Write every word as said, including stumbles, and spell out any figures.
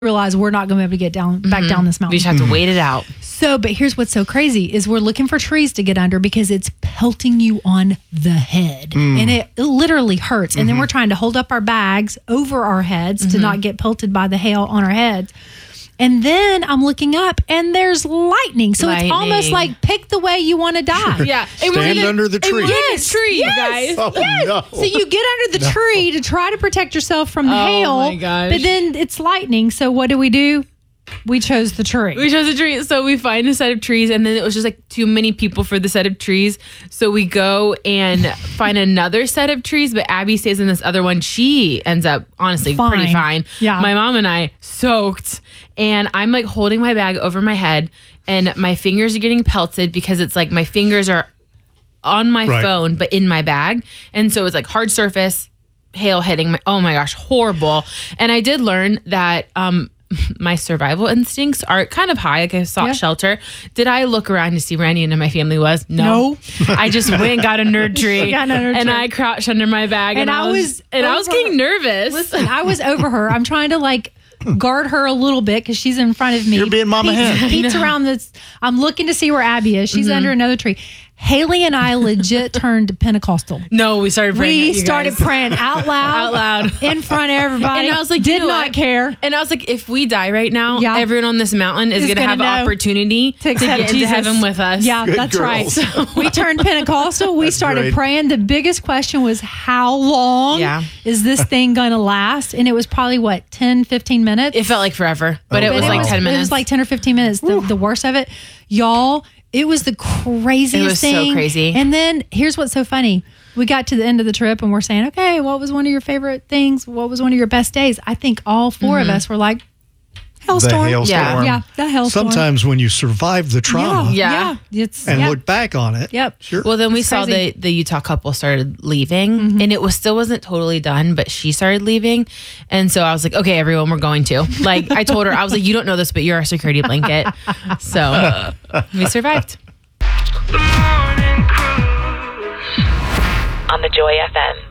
realize we're not going to be able to get down back mm-hmm. down this mountain. We just have to mm-hmm. wait it out. So, but here's what's so crazy is we're looking for trees to get under because it's pelting you on the head mm. and it, it literally hurts. Mm-hmm. And then we're trying to hold up our bags over our heads mm-hmm. to not get pelted by the hail on our heads. And then I'm looking up and there's lightning. So lightning. It's almost like pick the way you want to die. Yeah. Stand and in, under the tree. Yes. Tree, yes. You guys. Oh, yes. No. So you get under the no. tree to try to protect yourself from the oh hail. My gosh. But then it's lightning. So what do we do? We chose the tree. We chose the tree. So we find a set of trees and then it was just like too many people for the set of trees. So we go and find another set of trees, but Abby stays in this other one. She ends up honestly fine. pretty fine. Yeah. My mom and I soaked and I'm like holding my bag over my head and my fingers are getting pelted because it's like my fingers are on my right. phone, but in my bag. And so it's like hard surface, hail hitting my, oh my gosh, horrible. And I did learn that, um, my survival instincts are kind of high. Like I sought yeah. shelter. Did I look around to see where any of my family was? No. no. I just went and got a nerd tree got a nerd and tree. I crouched under my bag and, and I was, was and I was getting nervous. Listen, I was over her. I'm trying to like guard her a little bit because she's in front of me. You're being mama hen. Pete's around this. I'm looking to see where Abby is. She's mm-hmm. under another tree. Haley and I legit turned Pentecostal. No, we started praying. We started guys. praying out loud, out loud, in front of everybody. And I was like, did you know not what? care. And I was like, if we die right now, yeah. everyone on this mountain is going to have an opportunity to, to get into heaven with us. Yeah, Good that's girls. right. So we turned Pentecostal. We That's started great. praying. The biggest question was, how long yeah. is this thing going to last? And it was probably what, ten, fifteen minutes? It felt like forever, but oh, it was wow. like ten minutes. It was like ten or fifteen minutes. The, the worst of it, y'all. It was the craziest it was thing. So crazy. And then here's what's so funny. We got to the end of the trip and we're saying, okay, what was one of your favorite things? What was one of your best days? I think all four mm-hmm. of us were like, hailstorm. The hailstorm. Yeah, yeah the hailstorm. Sometimes when you survive the trauma yeah, yeah. It's, and yep. look back on it. Yep. Sure. Well, then we it's saw crazy. the, the Utah couple started leaving mm-hmm. and it was still wasn't totally done, but she started leaving. And so I was like, okay, everyone, we're going to. Like I told her, I was like, you don't know this, but you're our security blanket. So we survived. The Morning Cruise on the Joy F M.